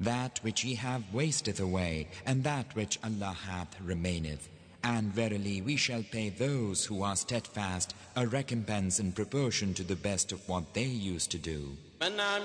That which ye have wasteth away, and that which Allah hath remaineth. And verily we shall pay those who are steadfast a recompense in proportion to the best of what they used to do.